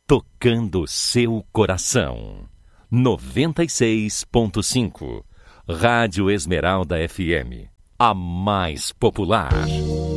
tocando seu coração. 96.5 Rádio Esmeralda FM, a mais popular.